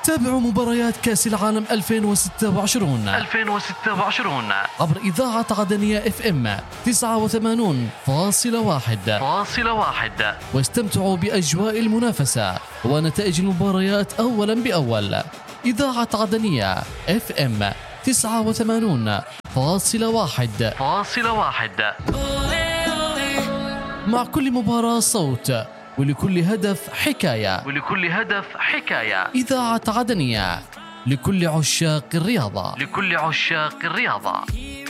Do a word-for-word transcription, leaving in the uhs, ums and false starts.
تابعوا مباريات كأس العالم ألفين وستة وعشرين ألفين وستة وعشرين عبر إذاعة عدنية اف ام تسعة وثمانين فاصلة واحد فاصلة واحد واستمتعوا بأجواء المنافسة ونتائج المباريات أولا بأول. إذاعة عدنية اف ام تسعة وثمانين فاصلة واحد فاصلة واحد. مع كل مباراة صوت، ولكل هدف حكاية، ولكل هدف حكاية. إذاعة عدنية لكل عشاق الرياضة. لكل عشاق الرياضة.